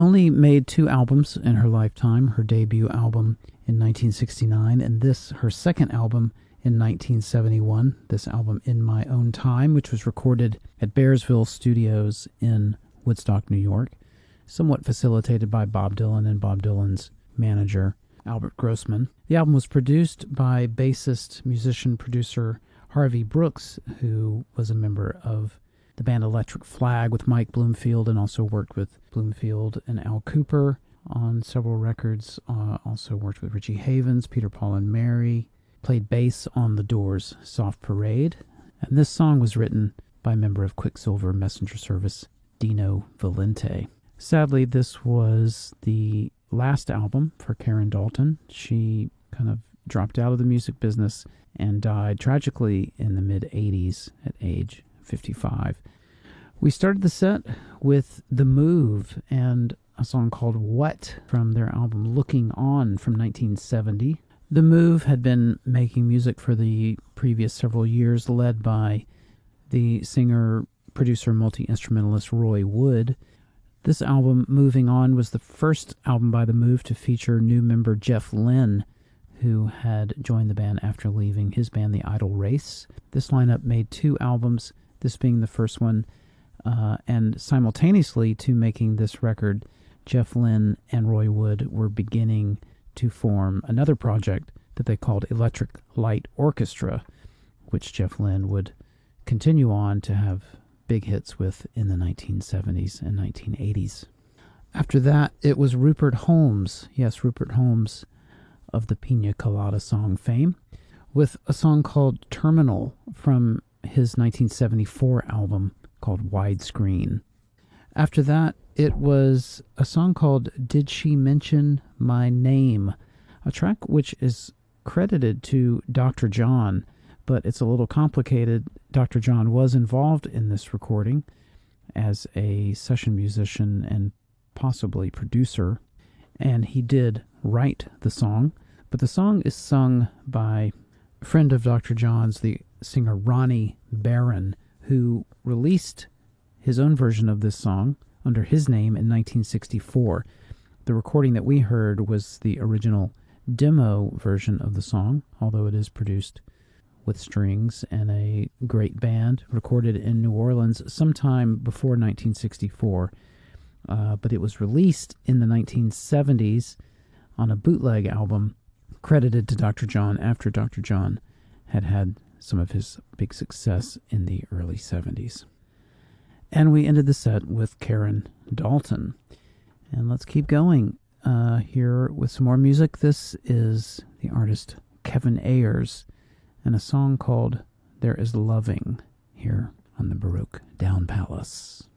only made two albums in her lifetime, her debut album in 1969 and this, her second album, in 1971, this album In My Own Time, which was recorded at Bearsville Studios in Woodstock, New York, somewhat facilitated by Bob Dylan and Bob Dylan's manager, Albert Grossman. The album was produced by bassist, musician, producer Harvey Brooks, who was a member of the band Electric Flag with Mike Bloomfield and also worked with Bloomfield and Al Cooper on several records. Also worked with Richie Havens, Peter, Paul and Mary. Played bass on The Doors' Soft Parade. And this song was written by a member of Quicksilver Messenger Service, Dino Valente. Sadly, this was the last album for Karen Dalton. She kind of dropped out of the music business and died tragically in the mid-'80s at age 55. We started the set with The Move and a song called What from their album Looking On from 1970. The Move had been making music for the previous several years, led by the singer, producer, multi-instrumentalist Roy Wood. This album, Moving On, was the first album by The Move to feature new member Jeff Lynne, who had joined the band after leaving his band, The Idle Race. This lineup made two albums, this being the first one, and simultaneously to making this record, Jeff Lynne and Roy Wood were beginning to form another project that they called Electric Light Orchestra, which Jeff Lynne would continue on to have big hits with in the 1970s and 1980s. After that, it was Rupert Holmes, yes, Rupert Holmes of the Pina Colada song fame, with a song called Terminal from his 1974 album called Widescreen. After that, it was a song called Did She Mention My Name, a track which is credited to Dr. John, but it's a little complicated. Dr. John was involved in this recording as a session musician and possibly producer, and he did write the song, but the song is sung by a friend of Dr. John's, the singer Ronnie Barron, who released his own version of this song under his name in 1964. The recording that we heard was the original demo version of the song, although it is produced with strings and a great band, recorded in New Orleans sometime before 1964. But it was released in the 1970s on a bootleg album credited to Dr. John after Dr. John had had some of his big success in the early 70s. And we ended the set with Karen Dalton. And let's keep going here with some more music. This is the artist Kevin Ayers and a song called There Is Loving here on the Baroque Down Palace.